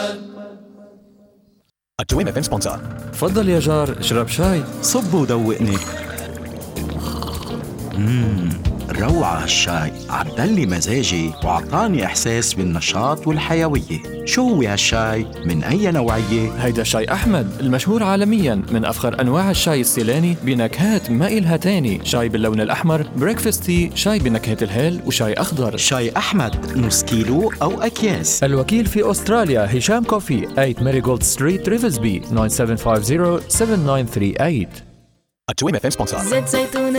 التويم FM سبونسر. تفضل يا جار، اشرب شاي. صب ودوقني. روعة هالشاي، عدلي مزاجي وعطاني إحساس بالنشاط والحيوية. شو هو هالشاي؟ من أي نوعية؟ هيدا شاي أحمد المشهور عالميا، من أفخر أنواع الشاي السيلاني بنكهات ما إلها تاني. شاي باللون الأحمر، بريكفاست تي، شاي بنكهة الهيل، وشاي أخضر. شاي أحمد نص كيلو أو أكياس. الوكيل في أستراليا هشام كوفي، 8 ماريغولد ستريت ريفزبي، 9750-7938. التويم FM سبونسر. زيت زيتون